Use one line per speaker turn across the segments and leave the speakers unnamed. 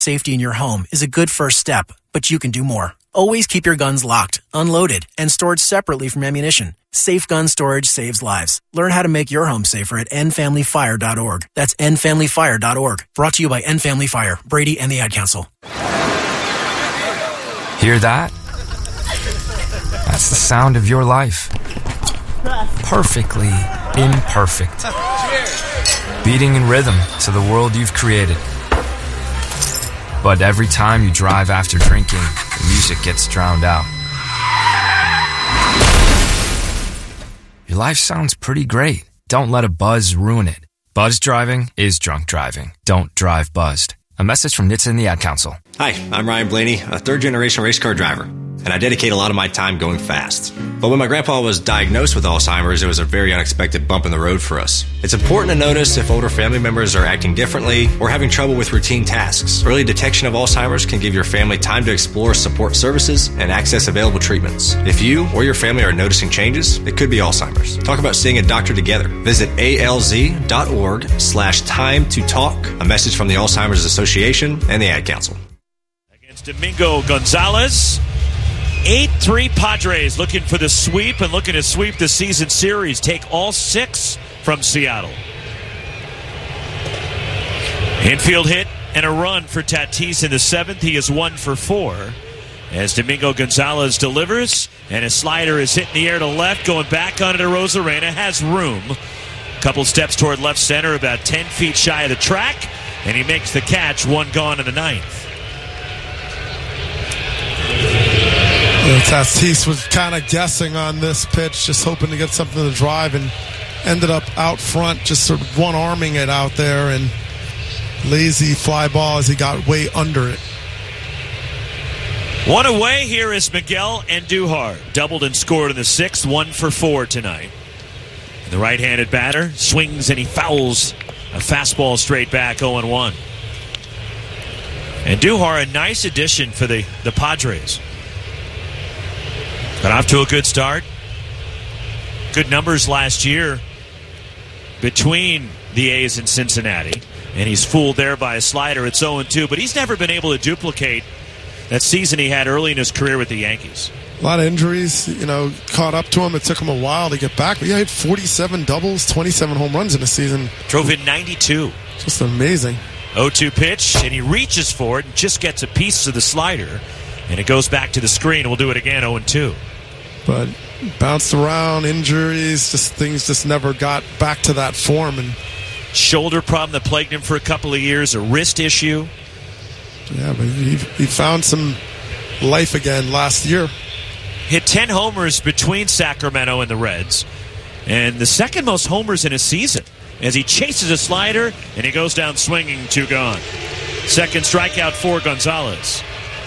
Safety in your home is a good first step, but you can do more. Always keep your guns locked, unloaded, and stored separately from ammunition. Safe gun storage saves lives. Learn how to make your home safer at endfamilyfire.org. That's endfamilyfire.org. Brought to you by End Family Fire, Brady, and the Ad Council.
Hear that? That's the sound of your life. Perfectly imperfect. Beating in rhythm to the world you've created. But every time you drive after drinking, the music gets drowned out. Your life sounds pretty great. Don't let a buzz ruin it. Buzz driving is drunk driving. Don't drive buzzed. A message from NHTSA and the Ad Council.
Hi, I'm Ryan Blaney, a third-generation race car driver, and I dedicate a lot of my time going fast. But when my grandpa was diagnosed with Alzheimer's, it was a very unexpected bump in the road for us. It's important to notice if older family members are acting differently or having trouble with routine tasks. Early detection of Alzheimer's can give your family time to explore support services and access available treatments. If you or your family are noticing changes, it could be Alzheimer's. Talk about seeing a doctor together. Visit alz.org/time to talk. A message from the Alzheimer's Association and the Ad Council.
Against Domingo Gonzalez. 8-3 Padres looking for the sweep and looking to sweep the season series. Take all 6 from Seattle. Infield hit and a run for Tatis in the 7th. He is 1 for 4 as Domingo Gonzalez delivers, and a slider is hit in the air to left, going back onto Arozarena. Has room. Couple steps toward left center, about 10 feet shy of the track, and he makes the catch. 1 gone in the 9th.
Tatis was kind of guessing on this pitch, just hoping to get something to drive, and ended up out front, just sort of one-arming it out there, and lazy fly ball as he got way under it.
One away, here is Miguel Andujar. Doubled and scored in the 6th, 1 for 4 tonight. The right-handed batter swings and he fouls a fastball straight back, 0-1. Andujar, a nice addition for the Padres. Got off to a good start. Good numbers last year between the A's and Cincinnati. And he's fooled there by a slider. It's 0-2, but he's never been able to duplicate that season he had early in his career with the Yankees.
A lot of injuries, caught up to him. It took him a while to get back. But he had 47 doubles, 27 home runs in a season.
Drove in 92.
Just amazing.
0-2 pitch, and he reaches for it and just gets a piece of the slider. And it goes back to the screen. We'll do it again, 0-2.
But bounced around, injuries, things just never got back to that form. And
shoulder problem that plagued him for a couple of years, a wrist issue.
Yeah, but he found some life again last year.
Hit 10 homers between Sacramento and the Reds, and the second most homers in a season as he chases a slider and he goes down swinging, 2 gone. Second strikeout for Gonzalez.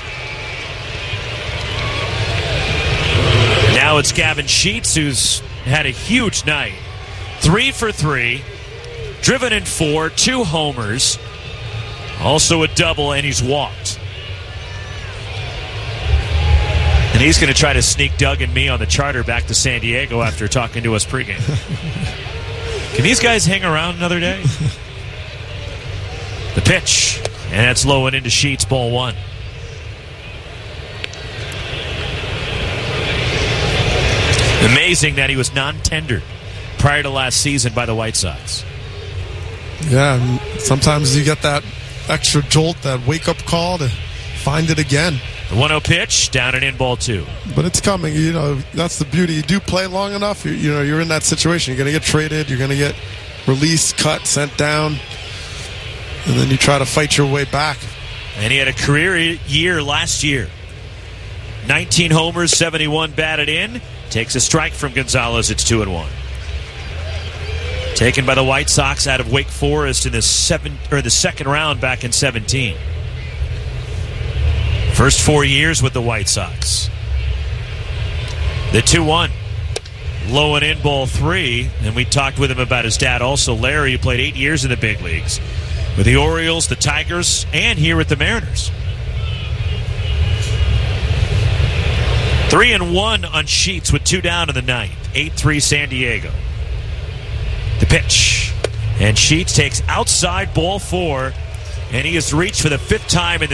Now it's Gavin Sheets, who's had a huge night. 3 for 3, driven in 4, 2 homers, also a double, and he's walked. And he's going to try to sneak Doug and me on the charter back to San Diego after talking to us pregame. Can these guys hang around another day? The pitch, and that's low and into Sheets, ball 1. Amazing that he was non-tendered prior to last season by the White Sox.
Yeah, sometimes you get that extra jolt, that wake-up call to find it again.
The 1-0 pitch, down and in, ball 2.
But it's coming. That's the beauty. You do play long enough, you're in that situation. You're going to get traded. You're going to get released, cut, sent down. And then you try to fight your way back.
And he had a career year last year. 19 homers, 71 batted in. Takes a strike from Gonzalez. It's 2-1. Taken by the White Sox out of Wake Forest in the second round back in 2017. First 4 years with the White Sox. The 2-1. Low and in, ball 3. And we talked with him about his dad also, Larry, who played 8 years in the big leagues with the Orioles, the Tigers, and here with the Mariners. 3-1 on Sheets with 2 down in the 9th. 8-3 San Diego. The pitch. And Sheets takes outside, ball 4. and he has reached for the 5th time in the